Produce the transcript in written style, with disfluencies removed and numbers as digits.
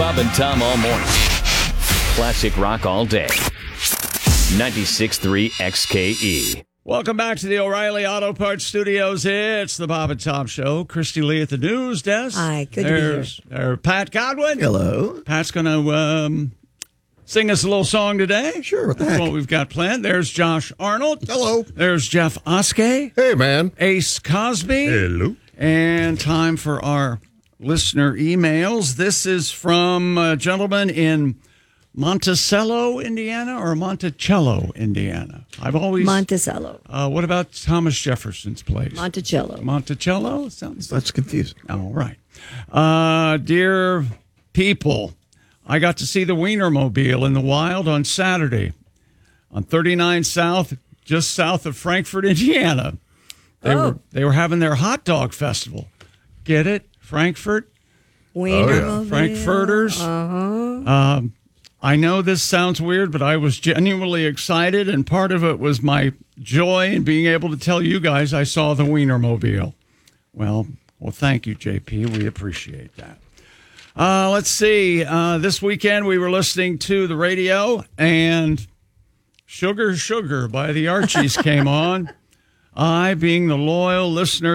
Bob and Tom all morning. Classic rock all day. 96.3 XKE. Welcome back to the O'Reilly Auto Parts Studios. It's the Bob and Tom Show. Christy Lee at the news desk. Hi, good to be here. Pat Godwin. Hello. Pat's going to sing us a little song today. Sure, what the That's heck? what we've got planned. There's Josh Arnold. Hello. There's Jeff Oskey. Hey, man. Ace Cosby. Hello. And time for our listener emails. This is from a gentleman in Monticello, Indiana, or Monticello, Indiana. I've always Monticello. What about Thomas Jefferson's place? Monticello. Monticello sounds. That's confusing. All right, dear people, I got to see the Wienermobile in the wild on Saturday, on 39 South, just south of Frankfort, Indiana. They were having their hot dog festival. Get it, Frankfort? Wienermobile. Frankfurters. I know this sounds weird, but I was genuinely excited, and part of it was my joy in being able to tell you guys I saw the Wienermobile. Well, thank you, JP. We appreciate that. Let's see. This weekend we were listening to the radio, and Sugar Sugar by the Archies came on. I, being the loyal listener